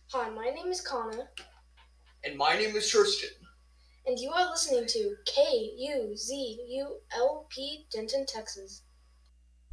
Hi, my name is Connor, And my name is Tristan. and you are listening to KUZULP Denton, Texas.